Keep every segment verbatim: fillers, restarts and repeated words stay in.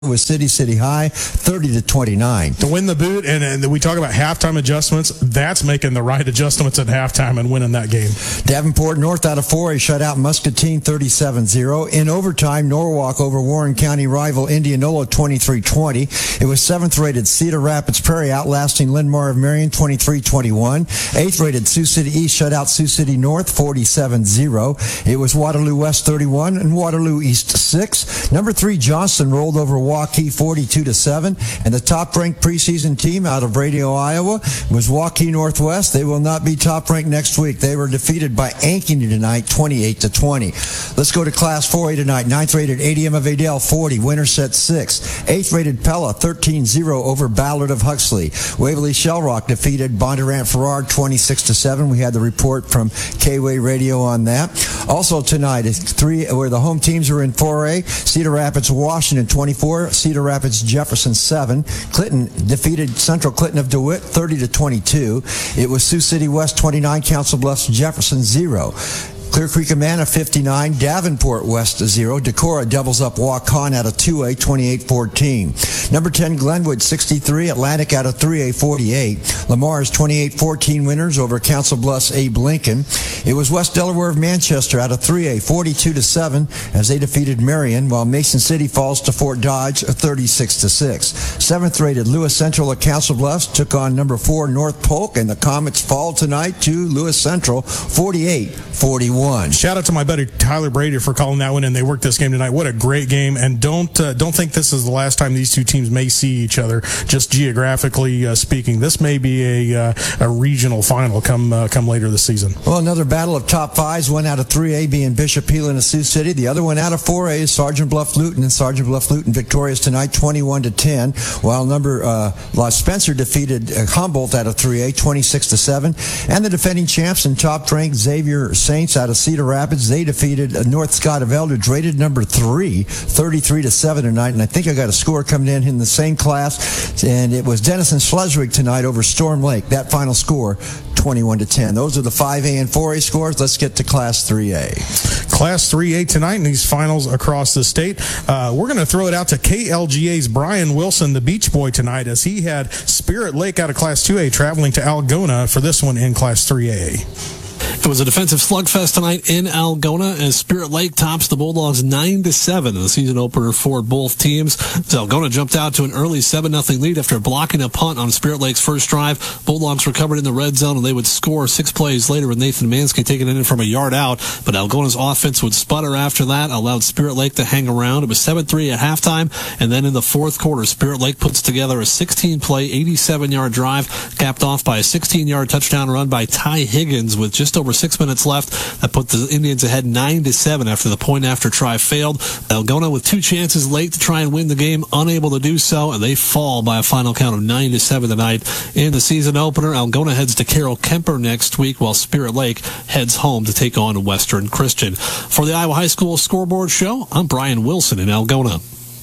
with City City High, thirty to twenty-nine. To win the boot, and, and we talk about halftime adjustments, that's making the right adjustments at halftime and winning that game. Davenport North out of four A shut out Muscatine thirty-seven zero. In overtime, Norwalk over Warren County rival Indianola twenty-three twenty. It was seventh-rated Cedar Rapids Prairie outlasting Linn-Mar of Marion twenty-three twenty-one. eighth-rated Sioux City East shut out Sioux City North forty-seven zero. It was Waterloo West thirty-one and Waterloo East six. Number three Johnston rolled over Waukee forty-two to seven, and the top-ranked preseason team out of Radio, Iowa was Waukee Northwest. They will not be top-ranked next week. They were defeated by Ankeny tonight, twenty-eight to twenty. Let's go to Class four A tonight. ninth-rated A D M of Adel forty, Winterset six. eighth-rated Pella thirteen zero over Ballard of Huxley. Waverly Shellrock defeated Bondurant Farrar twenty-six to seven. We had the report from K-Way Radio on that. Also tonight, three where the home teams are in four A. Cedar Rapids Washington twenty-four. Cedar Rapids Jefferson seven. Clinton defeated Central Clinton of DeWitt thirty to twenty-two. It was Sioux City West twenty-nine, Council Bluffs Jefferson zero. Clear Creek Amana fifty-nine, Davenport West zero. Decorah doubles up Waukon out of two A, twenty-eight fourteen. Number ten, Glenwood sixty-three, Atlantic out of three A, forty-eight. Lamar's twenty-eight fourteen winners over Council Bluffs Abe Lincoln. It was West Delaware of Manchester out of three A, forty-two to seven, as they defeated Marion, while Mason City falls to Fort Dodge thirty-six to six. seventh-rated Lewis Central of Council Bluffs took on number four North Polk, and the Comets fall tonight to Lewis Central forty-eight forty-one. Shout out to my buddy Tyler Brady for calling that one, and they worked this game tonight. What a great game, and don't uh, don't think this is the last time these two teams may see each other, just geographically uh, speaking. This may be a uh, a regional final come uh, come later this season. Well, another battle of top fives, one out of three A being Bishop Heelan of Sioux City. The other one out of four A is Sergeant Bluff Luton, and Sergeant Bluff Luton victorious tonight twenty-one to ten, while number uh, Los Spencer defeated uh, Humboldt out of three A twenty-six to seven, and the defending champs and top-ranked Xavier Saints out of Cedar Rapids, they defeated uh, North Scott of Eldridge, rated number three, thirty-three to seven tonight, and I think I got a score coming in in the same class, and it was Denison Schleswig tonight over Storm Lake. That final score, twenty-one to ten. Those are the five A and four A scores. Let's get to Class three A. Class three A tonight in these finals across the state. Uh, we're going to throw it out to K L G A's Brian Wilson, the Beach Boy, tonight, as he had Spirit Lake out of Class two A traveling to Algona for this one in Class three A. It was a defensive slugfest tonight in Algona as Spirit Lake tops the Bulldogs nine to seven in the season opener for both teams. So Algona jumped out to an early seven nothing lead after blocking a punt on Spirit Lake's first drive. Bulldogs recovered in the red zone, and they would score six plays later with Nathan Mansky taking it in from a yard out. But Algona's offense would sputter after that, allowed Spirit Lake to hang around. It was seven three at halftime, and then in the fourth quarter, Spirit Lake puts together a sixteen-play, eighty-seven-yard drive, capped off by a sixteen-yard touchdown run by Ty Higgins with just over six minutes left. That put the Indians ahead nine to seven after the point after try failed. Algona with two chances late to try and win the game, unable to do so, and they fall by a final count of nine to seven tonight in the season opener. Algona heads to Carroll Kemper next week, while Spirit Lake heads home to take on Western Christian. For the Iowa High School Scoreboard Show, I'm Brian Wilson in Algona.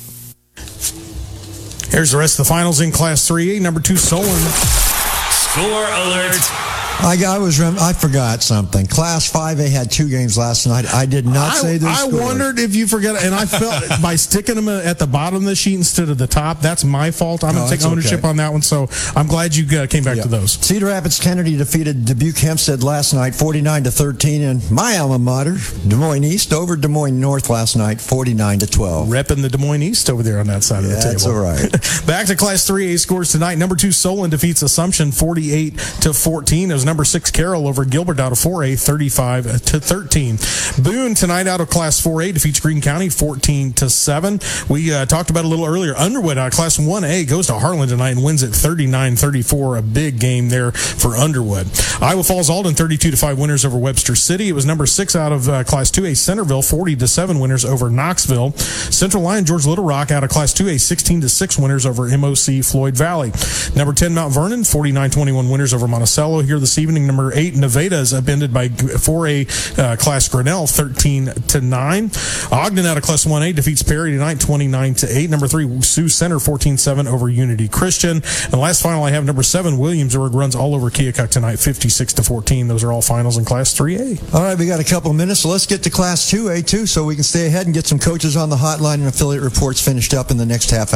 Here's the rest of the finals in Class three A. Number two, Solon. Score alert. I, I was rem- I forgot something. Class five A had two games last night. I did not I, say their I score. wondered if you forgot, and I felt by sticking them at the bottom of the sheet instead of the top, that's my fault. I'm No, going to take that's ownership okay. on that one, so I'm glad you uh, came back Yeah. to those. Cedar Rapids Kennedy defeated Dubuque Hempstead last night forty-nine to thirteen, and my alma mater, Des Moines East, over Des Moines North last night forty-nine to twelve. Repping the Des Moines East over there on that side of the Yeah, table. that's all right. Back to Class three A scores tonight. Number two, Solon defeats Assumption forty-eight to fourteen. It was number six, Carroll over Gilbert out of four A, thirty-five to thirteen. Boone tonight out of Class four A defeats Greene County fourteen to seven. We uh, talked about it a little earlier. Underwood out of Class one A goes to Harlan tonight and wins it thirty-nine thirty-four. A big game there for Underwood. Iowa Falls Alden thirty-two to five winners over Webster City. It was number six out of uh, Class two A, Centerville forty to seven winners over Knoxville. Central Lyon George Little Rock out of Class two A, sixteen to six winners over M O C Floyd Valley. Number ten Mount Vernon forty-nine twenty-one winners over Monticello. Here the this evening. Number eight, Nevada is upended by four A uh, Class Grinnell, thirteen to nine. Ogden out of Class one A defeats Perry tonight, twenty-nine to eight. Number three, Sioux Center, fourteen seven over Unity Christian. And last final, I have number seven, Williamsburg runs all over Keokuk tonight, fifty-six to fourteen. Those are all finals in Class three A. All right, we got a couple of minutes, so let's get to Class two A too, so we can stay ahead and get some coaches on the hotline and affiliate reports finished up in the next half hour.